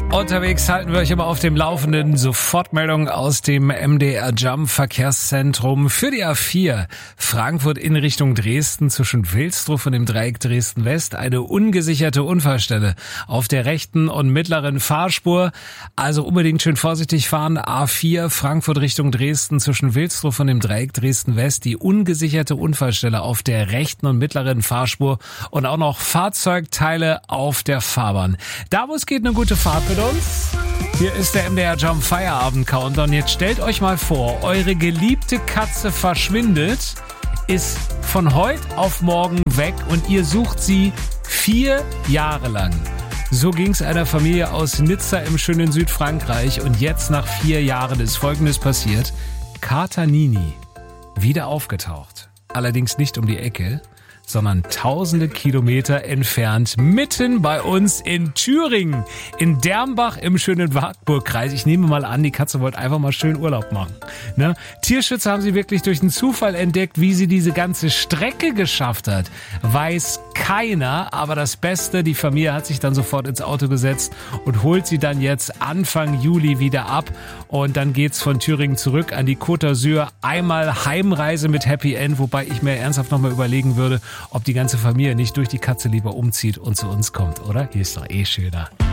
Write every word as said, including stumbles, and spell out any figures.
Unterwegs halten wir euch immer auf dem Laufenden. Sofortmeldung aus dem M D R Jump Verkehrszentrum für die A vier. Frankfurt in Richtung Dresden zwischen Wilsdruff und dem Dreieck Dresden West. Eine ungesicherte Unfallstelle auf der rechten und mittleren Fahrspur. Also unbedingt schön vorsichtig fahren. A vier Frankfurt Richtung Dresden zwischen Wilsdruff und dem Dreieck Dresden West. Die ungesicherte Unfallstelle auf der rechten und mittleren Fahrspur. Und auch noch Fahrzeugteile auf der Fahrbahn. Da wo es geht, eine gute Fahrt mit uns. Hier ist der M D R Jump Feierabend Countdown. Jetzt stellt euch mal vor, eure geliebte Katze verschwindet, ist von heute auf morgen weg und ihr sucht sie vier Jahre lang. So ging's einer Familie aus Nizza im schönen Südfrankreich und jetzt nach vier Jahren ist Folgendes passiert. Kater Nini wieder aufgetaucht. Allerdings nicht um die Ecke, sondern tausende Kilometer entfernt, mitten bei uns in Thüringen, in Dermbach im schönen Wartburgkreis. Ich nehme mal an, die Katze wollte einfach mal schön Urlaub machen. Ne? Tierschützer haben sie wirklich durch den Zufall entdeckt, wie sie diese ganze Strecke geschafft hat. Weiß keiner, aber das Beste, die Familie hat sich dann sofort ins Auto gesetzt und holt sie dann jetzt Anfang Juli wieder ab. Und dann geht's von Thüringen zurück an die Côte d'Azur. Einmal Heimreise mit Happy End, wobei ich mir ernsthaft nochmal überlegen würde, ob die ganze Familie nicht durch die Katze lieber umzieht und zu uns kommt, oder? Hier ist doch eh schöner.